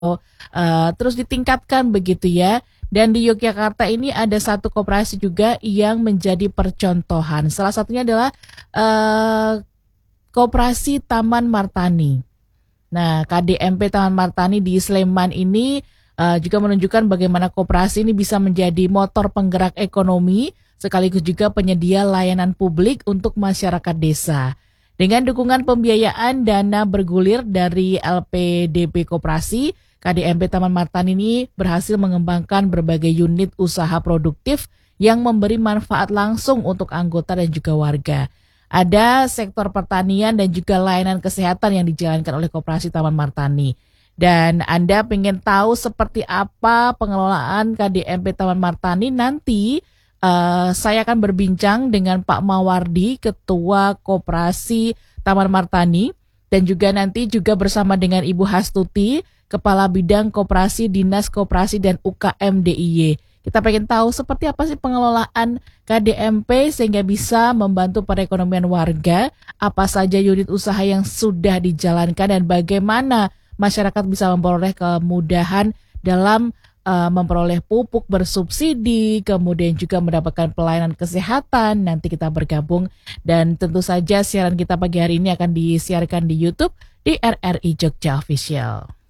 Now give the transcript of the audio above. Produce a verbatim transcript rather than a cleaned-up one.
uh, terus ditingkatkan begitu ya. Dan di Yogyakarta ini ada satu koperasi juga yang menjadi percontohan. Salah satunya adalah uh, Koperasi Taman Martani. Nah, K D M P Taman Martani di Sleman ini uh, juga menunjukkan bagaimana koperasi ini bisa menjadi motor penggerak ekonomi sekaligus juga penyedia layanan publik untuk masyarakat desa. Dengan dukungan pembiayaan dana bergulir dari L P D P Koperasi, K D M P Taman Martani ini berhasil mengembangkan berbagai unit usaha produktif yang memberi manfaat langsung untuk anggota dan juga warga. Ada sektor pertanian dan juga layanan kesehatan yang dijalankan oleh Koperasi Taman Martani. Dan Anda ingin tahu seperti apa pengelolaan K D M P Taman Martani nanti, uh, saya akan berbincang dengan Pak Mawardi, Ketua Koperasi Taman Martani, dan juga nanti juga bersama dengan Ibu Hastuti, Kepala Bidang Koperasi Dinas Koperasi dan U K M D I Y. Kita pengen tahu seperti apa sih pengelolaan K D M P sehingga bisa membantu perekonomian warga, apa saja unit usaha yang sudah dijalankan dan bagaimana masyarakat bisa memperoleh kemudahan dalam uh, memperoleh pupuk bersubsidi, kemudian juga mendapatkan pelayanan kesehatan. Nanti kita bergabung dan tentu saja siaran kita pagi hari ini akan disiarkan di YouTube di R R I Jogja Official.